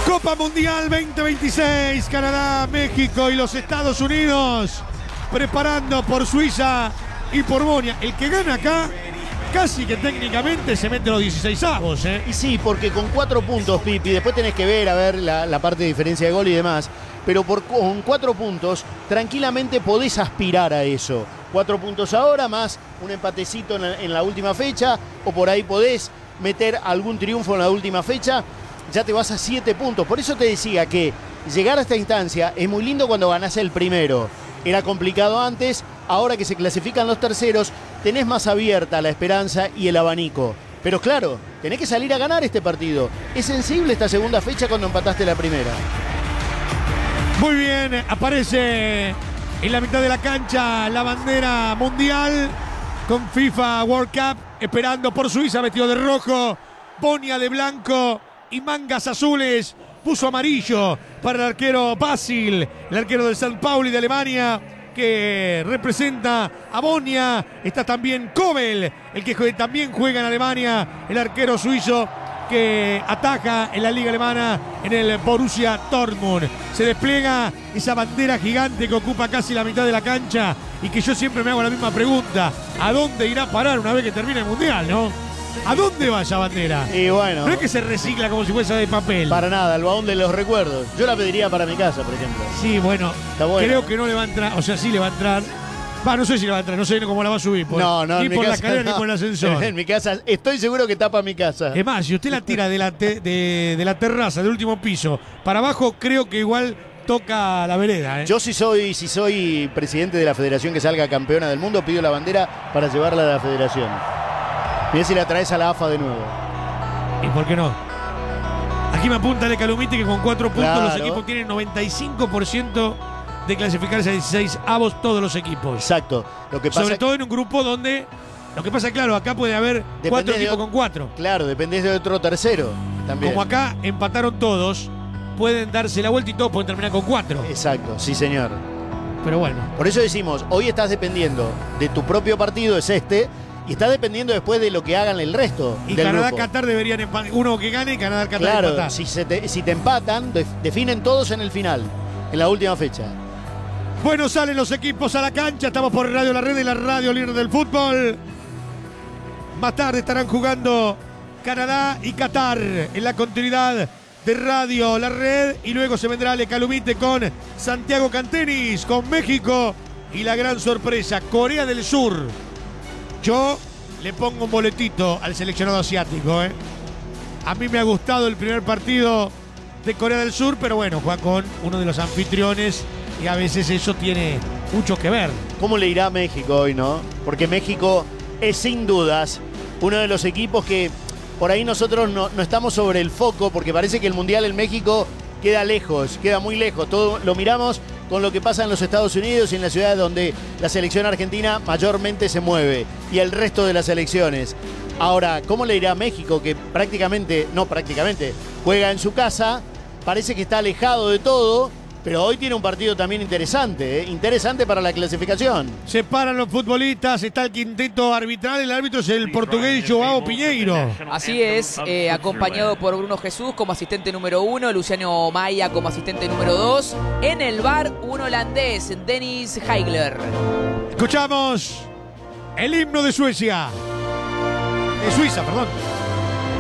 Copa Mundial 2026, Canadá, México y los Estados Unidos preparando por Suiza y por Bonia. El que gana acá casi que técnicamente se mete los 16avos, ¿eh? Y sí, porque con 4 puntos, Pipi, después tenés que ver, la parte de diferencia de gol y demás, pero con 4 puntos tranquilamente podés aspirar a eso. 4 puntos ahora, más un empatecito en la última fecha, o por ahí podés meter algún triunfo en la última fecha, ya te vas a 7 puntos. Por eso te decía que llegar a esta instancia es muy lindo cuando ganás el primero. Era complicado antes, ahora que se clasifican los terceros, tenés más abierta la esperanza y el abanico. Pero claro, tenés que salir a ganar este partido. Es sensible esta segunda fecha cuando empataste la primera. Muy bien, aparece en la mitad de la cancha la bandera mundial con FIFA World Cup, esperando por Suiza, vestido de rojo, Bonia de blanco y mangas azules. Puso amarillo para el arquero Basil, el arquero del St. Pauli de Alemania, que representa a Bonia. Está también Kobel, el que también juega en Alemania, el arquero suizo que ataja en la liga alemana en el Borussia Dortmund. Se despliega esa bandera gigante que ocupa casi la mitad de la cancha y que yo siempre me hago la misma pregunta: ¿a dónde irá a parar una vez que termine el Mundial, no? ¿A dónde va esa bandera? Y bueno, no es que se recicla como si fuese de papel. Para nada, el baúl de los recuerdos. Yo la pediría para mi casa, por ejemplo. Sí, bueno, creo que no le va a entrar, o sea, sí le va a entrar. No sé si le va a entrar, no sé cómo la va a subir. No, ni por la escalera no. Ni por el ascensor. En mi casa, estoy seguro que tapa mi casa. Es más, si usted la tira de la terraza, del último piso, para abajo, creo que igual toca la vereda, ¿eh? Yo si soy presidente de la federación que salga campeona del mundo, pido la bandera para llevarla a la federación. Mirá si la traes a la AFA de nuevo. ¿Y por qué no? Aquí me apunta de Calumite que con 4 puntos claro, los equipos tienen 95% de clasificarse a 16avos, todos los equipos. Exacto. Lo que pasa sobre todo en un grupo donde, lo que pasa, claro, acá puede haber 4 equipos con 4. Claro, dependés de otro tercero también. Como acá empataron todos, pueden darse la vuelta y todos pueden terminar con 4. Exacto, sí señor. Pero bueno. Por eso decimos, hoy estás dependiendo de tu propio partido, es este, y estás dependiendo después de lo que hagan el resto y del Canadá, grupo. Qatar deberían empatar. Uno que gane y Canadá, Qatar claro, empatar. Si te empatan, definen todos en el final, en la última fecha. Bueno, salen los equipos a la cancha. Estamos por Radio La Red y la radio líder del fútbol. Más tarde estarán jugando Canadá y Qatar en la continuidad de Radio La Red. Y luego se vendrá Le Calumite con Santiago Cantenis, con México. Y la gran sorpresa, Corea del Sur. Yo le pongo un boletito al seleccionado asiático, ¿eh? A mí me ha gustado el primer partido de Corea del Sur, pero bueno, juega con uno de los anfitriones y a veces eso tiene mucho que ver. ¿Cómo le irá a México hoy, no? Porque México es sin dudas uno de los equipos que por ahí nosotros no estamos sobre el foco, porque parece que el Mundial en México queda lejos, queda muy lejos. Todo lo miramos con lo que pasa en los Estados Unidos y en las ciudades donde la selección argentina mayormente se mueve y el resto de las selecciones. Ahora, ¿cómo le irá a México que prácticamente juega en su casa? Parece que está alejado de todo, pero hoy tiene un partido también interesante, interesante para la clasificación. Se paran los futbolistas, está el quinteto arbitral, el árbitro es el portugués Joao Piñeiro. Así es, acompañado por Bruno Jesús como asistente número 1, Luciano Maya como asistente número 2. En el VAR, un holandés, Dennis Heigler. Escuchamos el himno de Suiza. De Suiza, perdón.